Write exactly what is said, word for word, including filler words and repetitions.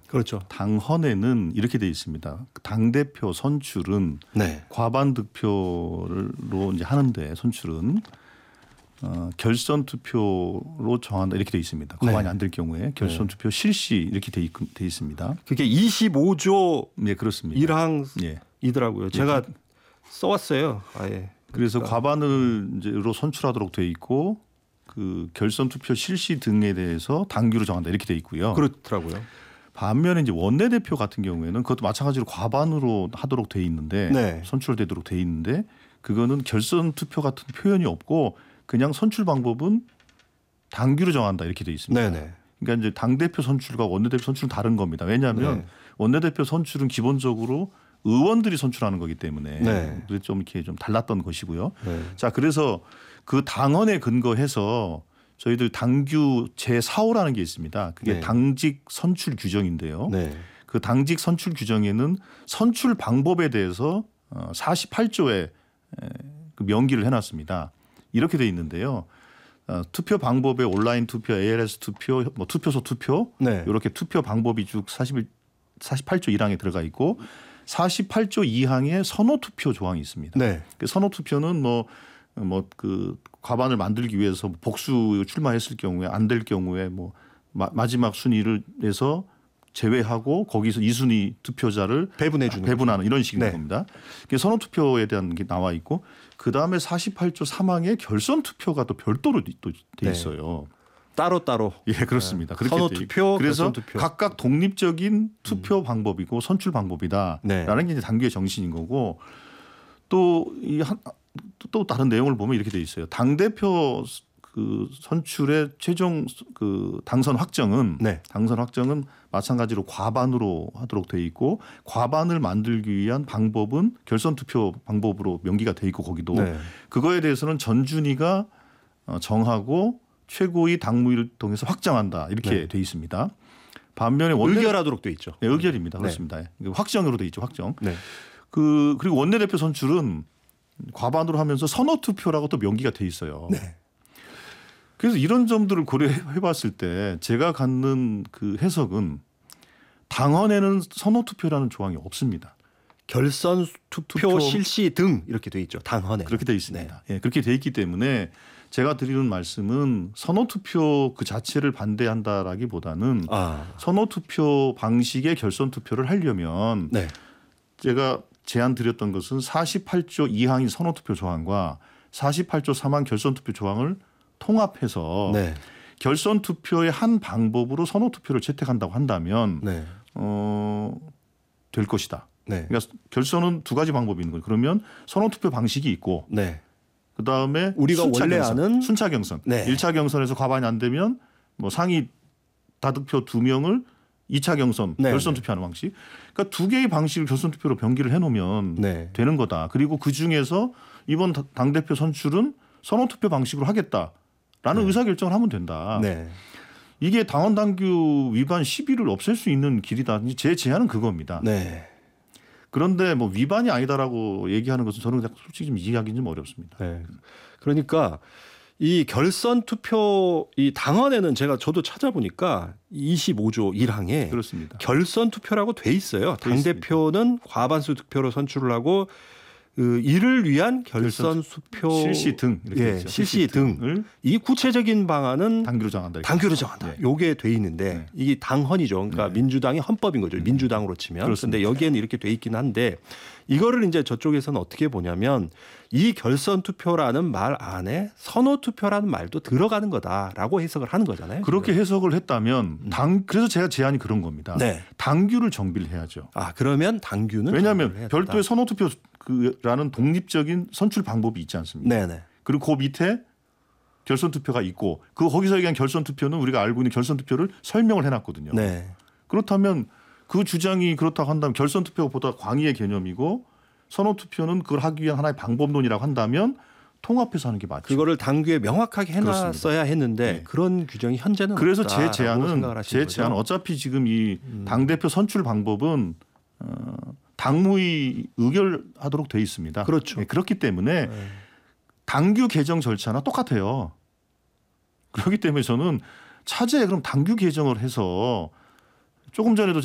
그렇죠. 당헌에는 이렇게 돼 있습니다. 당 대표 선출은 네. 과반 득표로 이제 하는데 선출은 어, 결선 투표로 정한다 이렇게 돼 있습니다. 과반이 네. 안 될 경우에 결선 투표 실시 이렇게 돼, 있, 돼 있습니다. 그게 이십오조 네, 그렇습니다. 일 항이더라고요. 예. 제가 써왔어요. 아예. 그래서 그러니까. 과반을 이제로 선출하도록 돼 있고 그 결선 투표 실시 등에 대해서 당규로 정한다 이렇게 돼 있고요. 그렇더라고요. 반면에 이제 원내대표 같은 경우에는 그것도 마찬가지로 과반으로 하도록 돼 있는데 네. 선출되도록 돼 있는데 그거는 결선 투표 같은 표현이 없고 그냥 선출 방법은 당규로 정한다 이렇게 돼 있습니다. 네네. 그러니까 이제 당 대표 선출과 원내대표 선출은 다른 겁니다. 왜냐하면 네. 원내대표 선출은 기본적으로 의원들이 선출하는 거기 때문에 네. 좀 이렇게 좀 달랐던 것이고요. 네. 자, 그래서 그 당헌에 근거해서 저희들 당규 제사호라는 게 있습니다. 그게 네. 당직 선출 규정인데요. 네. 그 당직 선출 규정에는 선출 방법에 대해서 사십팔조에 그 명기를 해놨습니다. 이렇게 돼 있는데요. 투표 방법에 온라인 투표, 에이엘에스 투표, 뭐 투표소 투표 네. 이렇게 투표 방법이 쭉 사십팔조 일 항에 들어가 있고 사십팔조 이 항에 선호 투표 조항이 있습니다. 네. 그 선호 투표는 뭐 뭐 그 과반을 만들기 위해서 복수 출마했을 경우에 안 될 경우에 뭐 마, 마지막 순위를 해서 제외하고 거기서 이 순위 투표자를 배분해 주는 배분하는 이런 식인 네. 겁니다. 선호 투표에 대한 게 나와 있고 그 다음에 사십팔조 삼 항에 결선 투표가 또 별도로 또 돼 있어요. 네. 따로 따로. 예, 그렇습니다. 네. 그렇게 선호 돼 투표, 그래서 결선 투표. 각각 독립적인 투표 음. 방법이고 선출 방법이다라는 네. 게 이제 당규의 정신인 거고 또 이 한 또 다른 내용을 보면 이렇게 돼 있어요. 당 대표 그 선출의 최종 그 당선 확정은 네. 당선 확정은 마찬가지로 과반으로 하도록 돼 있고 과반을 만들기 위한 방법은 결선 투표 방법으로 명기가 돼 있고 거기도 네. 그거에 대해서는 전준위가 정하고 최고위 당무위를 통해서 확정한다 이렇게 네. 돼 있습니다. 반면에 원내 의결하도록 돼 있죠. 네, 의결입니다. 네. 그렇습니다. 확정으로 돼 있죠. 확정. 네. 그 그리고 원내대표 선출은 과반으로 하면서 선호 투표라고 또 명기가 돼 있어요. 네. 그래서 이런 점들을 고려해 봤을 때 제가 갖는 그 해석은 당헌에는 선호 투표라는 조항이 없습니다. 결선 투표, 투표 실시 등 이렇게 돼 있죠. 당헌에. 그렇게 돼 있습니다. 네. 예, 그렇게 돼 있기 때문에 제가 드리는 말씀은 선호 투표 그 자체를 반대한다라기보다는 아. 선호 투표 방식의 결선 투표를 하려면 네. 제가 제안 드렸던 것은 사십팔조 이 항인 선호 투표 조항과 사십팔조 삼 항 결선 투표 조항을 통합해서 네. 결선 투표의 한 방법으로 선호 투표를 채택한다고 한다면 네. 어, 될 것이다. 네. 그러니까 결선은 두 가지 방법이 있는 거예요. 그러면 선호 투표 방식이 있고 네. 그다음에 우리가 순차 원래 경선, 아는 순차 경선. 네. 일 차 경선에서 과반이 안 되면 뭐 상위 다득표 두 명을 이 차 경선 네. 결선 투표하는 방식. 그러니까 두 개의 방식을 결선 투표로 병기를 해놓으면 네. 되는 거다. 그리고 그 중에서 이번 당 대표 선출은 선호 투표 방식으로 하겠다라는 네. 의사 결정을 하면 된다. 네. 이게 당헌 당규 위반 시비를 없앨 수 있는 길이다. 제 제안은 그겁니다. 네. 그런데 뭐 위반이 아니다라고 얘기하는 것은 저는 솔직히 좀 이해하기는 좀 어렵습니다. 네. 그러니까 이 결선 투표 이 당헌에는 제가 저도 찾아보니까 이십오조 일 항에 그렇습니다. 결선 투표라고 돼 있어요. 돼 당 대표는 과반수 득표로 선출을 하고 그 이를 위한 결선 투표 실시 등 이렇게 예, 있죠. 실시, 실시 등을 등을 이 구체적인 방안은 당규로 정한다. 당규로 정한다. 네. 요게 돼 있는데 네. 이게 당헌이죠. 그러니까 네. 민주당이 헌법인 거죠. 민주당으로 치면. 그렇습니다. 그런데 여기에는 이렇게 돼 있긴 한데 이거를 이제 저쪽에서는 어떻게 보냐면 이 결선 투표라는 말 안에 선호 투표라는 말도 들어가는 거다라고 해석을 하는 거잖아요. 그렇게 지금. 해석을 했다면 당 그래서 제가 제안이 그런 겁니다. 네. 당규를 정비를 해야죠. 아 그러면 당규는 왜냐하면 별도의 선호 투표라는 독립적인 선출 방법이 있지 않습니까? 네네. 그리고 그 밑에 결선 투표가 있고 그 거기서 얘기한 결선 투표는 우리가 알고 있는 결선 투표를 설명을 해놨거든요. 네. 그렇다면 그 주장이 그렇다고 한다면 결선 투표보다 광의의 개념이고 선호 투표는 그걸 하기 위한 하나의 방법론이라고 한다면 통합해서 하는 게 맞죠. 그거를 당규에 명확하게 해놨어야 그렇습니다. 했는데 네. 그런 규정이 현재는 그래서 없다라고 제 제안은 생각을 하시는 제 제안 거죠? 어차피 지금 이 당대표 선출 방법은 어, 당무위 의결하도록 돼 있습니다. 그렇죠. 네, 그렇기 때문에 네. 당규 개정 절차나 똑같아요. 그렇기 때문에 저는 차제에 그럼 당규 개정을 해서 조금 전에도